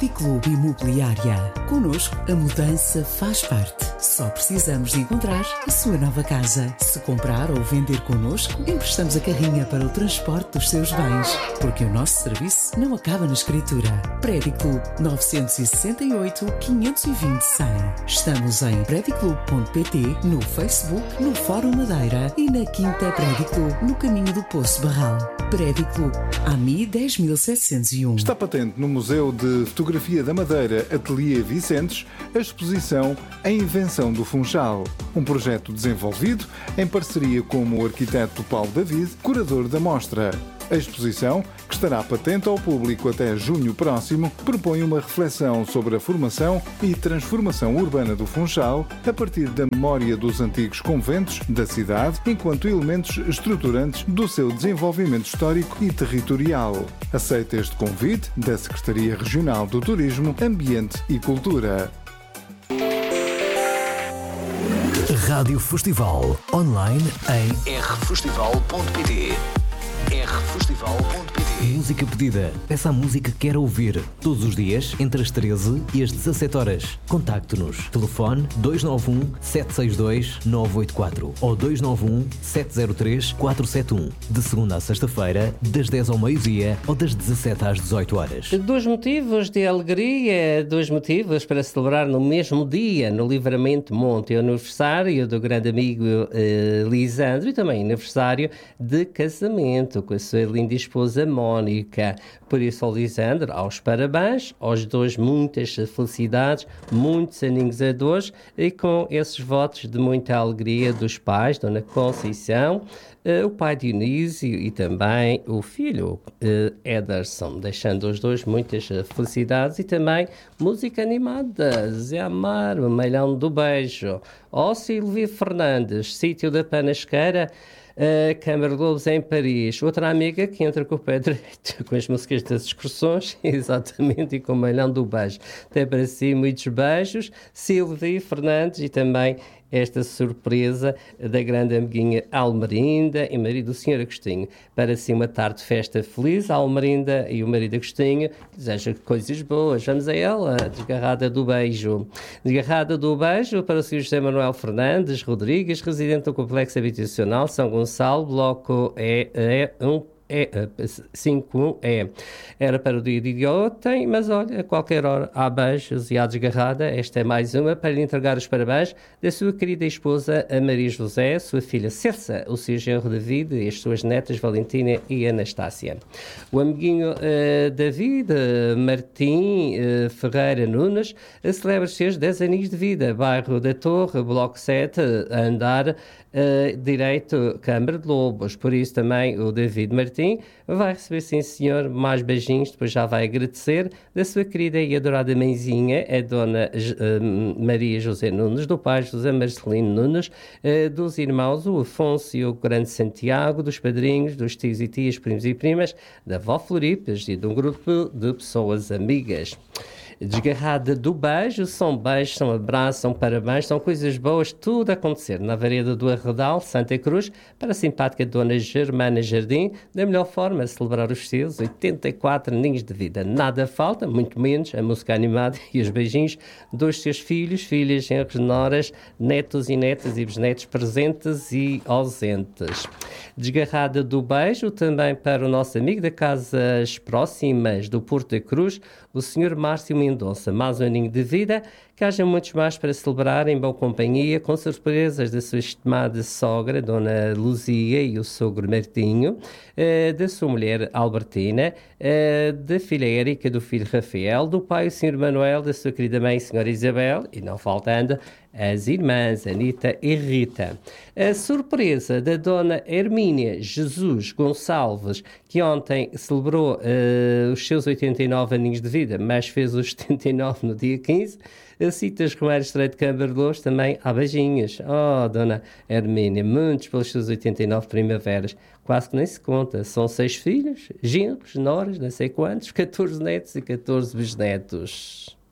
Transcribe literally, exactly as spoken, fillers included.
Prédio Clube Imobiliária. Connosco, a mudança faz parte. Só precisamos de encontrar a sua nova casa. Se comprar ou vender connosco, emprestamos a carrinha para o transporte dos seus bens. Porque o nosso serviço não acaba na escritura. Prédio Clube nove seis oito, quinhentos e vinte, cem. Estamos em prédio clube ponto pt, no Facebook, no Fórum Madeira e na Quinta Prédio Clube, no caminho do Poço Barral. Prédio Clube, A M I dez mil setecentos e um. Está patente no Museu de Fotografia da Madeira, Ateliê Vicentes, a exposição A Invenção do Funchal, um projeto desenvolvido em parceria com o arquiteto Paulo David, curador da mostra. A exposição, que estará patente ao público até junho próximo, propõe uma reflexão sobre a formação e transformação urbana do Funchal a partir da memória dos antigos conventos da cidade, enquanto elementos estruturantes do seu desenvolvimento histórico e territorial. Aceita este convite da Secretaria Regional do Turismo, Ambiente e Cultura. Rádio Festival, online em r festival ponto p t. r festival ponto p t. Música pedida. Peça a música que quer ouvir. Todos os dias, entre as treze e as dezassete horas. Contacte-nos. Telefone dois nove um, sete seis dois, nove oito quatro ou dois nove um, sete zero três, quatro sete um. De segunda a sexta-feira, das dez ao meio-dia ou das dezassete às dezoito horas. Dois motivos de alegria, dois motivos para celebrar no mesmo dia, no Livramento Monte, o aniversário do grande amigo uh, Lisandro e também aniversário de casamento com a sua linda esposa Mónica. Por isso, ao Lisandro, aos parabéns, aos dois muitas felicidades, muitos aninhos a dois e com esses votos de muita alegria dos pais, Dona Conceição, uh, o pai Dionísio e também o filho uh, Ederson, deixando os dois muitas felicidades e também música animada, Zé Amaro, Melhão do Beijo, ó Silvio Fernandes, Sítio da Panasqueira, a Câmara de Lobos em Paris. Outra amiga que entra com o pé direito com as músicas das excursões, exatamente, e com o Melhão do Beijo. Até para si, muitos beijos, Silvia Fernandes e também esta surpresa da grande amiguinha Almerinda e marido do senhor Agostinho. Para si, uma tarde de festa feliz, a Almerinda e o marido Agostinho deseja coisas boas. Vamos a ela, desgarrada do beijo. Desgarrada do beijo para o senhor José Manuel Fernandes Rodrigues, residente do Complexo Habitacional São Gonçalo, bloco E um. É, cinco um é. Era para o dia de ontem, mas olha, a qualquer hora há beijos e há desgarrada. Esta é mais uma para lhe entregar os parabéns da sua querida esposa, a Maria José, sua filha Celsa, o seu genro David e as suas netas Valentina e Anastácia. O amiguinho uh, David uh, Martim uh, Ferreira Nunes uh, celebra os seus dez aninhos de vida. Bairro da Torre, Bloco sete, a andar uh, direito, Câmara de Lobos. Por isso também o David Martim vai receber, sim senhor, mais beijinhos, depois já vai agradecer da sua querida e adorada mãezinha, a dona uh, Maria José Nunes, do pai José Marcelino Nunes, uh, dos irmãos o Afonso e o Grande Santiago, dos padrinhos, dos tios e tias, primos e primas, da avó Floripes e de um grupo de pessoas amigas. Desgarrada do beijo, são beijos, são abraços, são parabéns, são coisas boas, tudo a acontecer na Vareda do Arredal, Santa Cruz, para a simpática Dona Germana Jardim, da melhor forma, celebrar os seus oitenta e quatro aninhos de vida. Nada falta, muito menos a música animada e os beijinhos dos seus filhos, filhas, genros, noras, netos e netas e bisnetos presentes e ausentes. Desgarrada do beijo, também para o nosso amigo da Casas Próximas do Porto da Cruz, o senhor Márcio Mendonça, mais um aninho de vida, que haja muitos mais para celebrar em boa companhia, com surpresas da sua estimada sogra, Dona Luzia, e o sogro Martinho, eh, da sua mulher Albertina, eh, da filha Érica, do filho Rafael, do pai o senhor Manuel, da sua querida mãe, senhora Isabel, e não faltando as irmãs Anita e Rita. A surpresa da Dona Hermínia Jesus Gonçalves, que ontem celebrou uh, os seus oitenta e nove aninhos de vida, mas fez os setenta e nove no dia quinze, a Citas Romeiro Estreito de Câmara de Lobos também há beijinhos. Oh, Dona Hermínia, muitos pelos seus oitenta e nove primaveras. Quase que nem se conta. São seis filhos, genros, noras, não sei quantos, catorze netos e catorze bisnetos.